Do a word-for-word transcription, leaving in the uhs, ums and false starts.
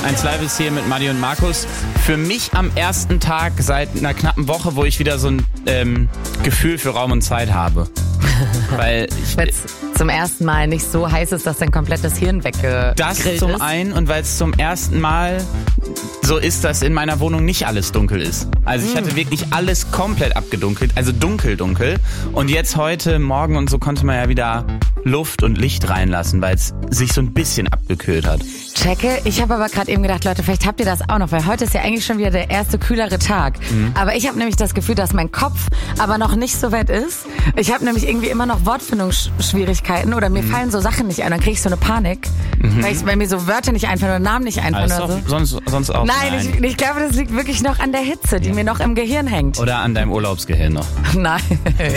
eins Live ist hier mit Madi und Markus. Für mich am ersten Tag seit einer knappen Woche, wo ich wieder so ein ähm, Gefühl für Raum und Zeit habe. Weil ich Weil's zum ersten Mal nicht so heiß ist, dass dein komplettes Hirn weggegrillt ist. Das zum einen und weil es zum ersten Mal so ist, dass in meiner Wohnung nicht alles dunkel ist. Also ich hatte wirklich alles komplett abgedunkelt, also dunkel, dunkel. Und jetzt heute Morgen und so konnte man ja wieder Luft und Licht reinlassen, weil es sich so ein bisschen abgekühlt hat. Checke. Ich habe aber gerade eben gedacht, Leute, vielleicht habt ihr das auch noch, weil heute ist ja eigentlich schon wieder der erste kühlere Tag. Mhm. Aber ich habe nämlich das Gefühl, dass mein Kopf aber noch nicht so weit ist. Ich habe nämlich irgendwie immer noch Wortfindungsschwierigkeiten oder mir mhm. fallen so Sachen nicht ein. Dann kriege ich so eine Panik, mhm. weil, ich, weil mir so Wörter nicht einfallen oder Namen nicht einfallen. Also oder so. sonst, sonst auch. Nein, Nein. Ich, ich glaube, das liegt wirklich noch an der Hitze, die ja. mir noch im Gehirn hängt. Oder an deinem Urlaubsgehirn noch. Nein.